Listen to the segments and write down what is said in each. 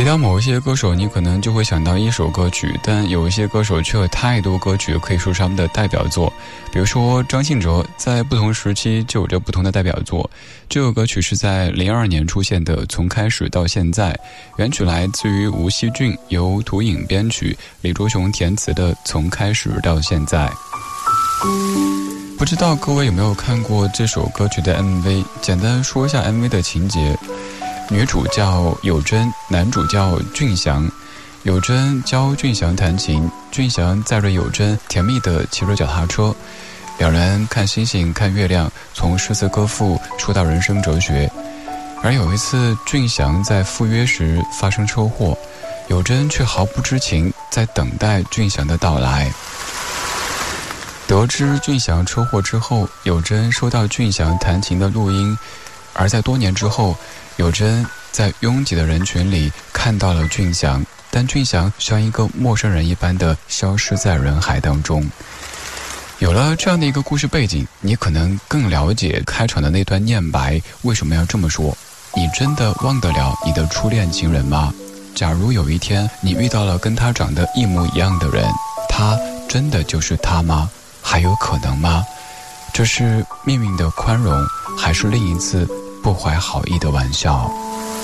提到某一些歌手，你可能就会想到一首歌曲，但有一些歌手却有太多歌曲可以说是他们的代表作。比如说张信哲，在不同时期就有着不同的代表作。这首歌曲是在02年出现的《从开始到现在》，原曲来自于吴锡俊，由涂影编曲，李卓雄填词的《从开始到现在》。不知道各位有没有看过这首歌曲的 MV， 简单说一下 MV 的情节。女主叫有珍，男主叫俊祥。有珍教俊祥弹琴，俊祥载着有珍甜蜜地骑着脚踏车，两人看星星看月亮，从诗词歌赋说到人生哲学。而有一次俊祥在赴约时发生车祸，有珍却毫不知情，在等待俊祥的到来。得知俊祥车祸之后，有珍收到俊祥弹琴的录音，而在多年之后，有珍在拥挤的人群里看到了俊祥，但俊祥像一个陌生人一般的消失在人海当中。有了这样的一个故事背景，你可能更了解开场的那段念白为什么要这么说。你真的忘得了你的初恋情人吗？假如有一天你遇到了跟他长得一模一样的人，他真的就是他吗？还有可能吗？这是命运的宽容，还是另一次不怀好意的玩笑？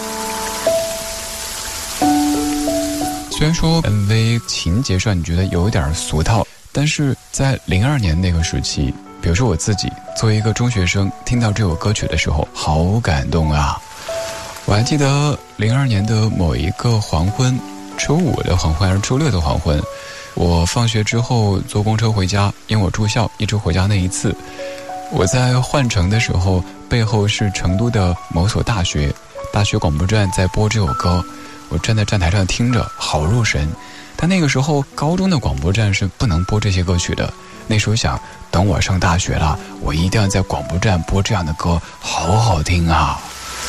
虽然说 MV 情节上你觉得有点俗套，但是在02年那个时期，比如说我自己作为一个中学生，听到这首歌曲的时候好感动啊。我还记得02年的某一个黄昏，周5的黄昏还是周6的黄昏，我放学之后坐公车回家，因为我住校一直回家那一次，我在换乘的时候，背后是成都的某所大学广播站在播这首歌，我站在站台上听着好入神。但那个时候高中的广播站是不能播这些歌曲的，那时候想等我上大学了，我一定要在广播站播这样的歌，好好听啊。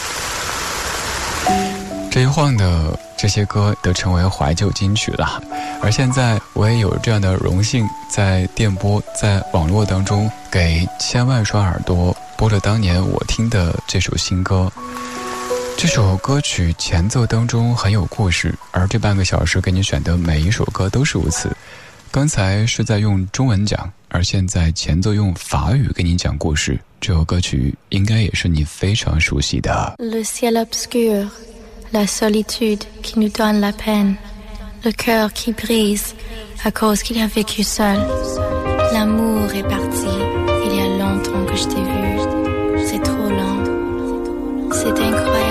这一晃的这些歌都成为怀旧金曲了，而现在我也有这样的荣幸，在电波在网络当中给千万双耳朵播着当年我听的这首新歌。这首歌曲前奏当中很有故事，而这半个小时给你选的每一首歌都是如此。刚才是在用中文讲，而现在前奏用法语给你讲故事。这首歌曲应该也是你非常熟悉的。 Le ciel obscur, la solitude qui nous donne la peine, le cœur qui brise à cause qu'il a vécu seul. L'amour est parti, il y a longtemps que je t'ai vu, c'est trop lent, c'est incroyable.